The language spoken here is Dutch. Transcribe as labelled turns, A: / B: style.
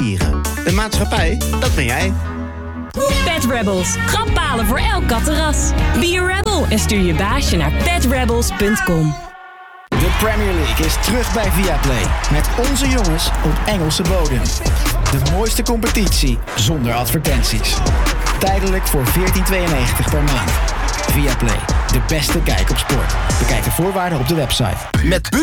A: versieren. Een maatschappij, dat ben jij.
B: Pet Rebels. Grappalen voor elk katterras. Be a rebel en stuur je baasje naar petrebels.com.
C: De Premier League is terug bij Viaplay. Met onze jongens op Engelse bodem. De mooiste competitie zonder advertenties. Tijdelijk voor €14,92 per maand. Viaplay, de beste kijk op sport. Bekijk de voorwaarden op de website.
D: Met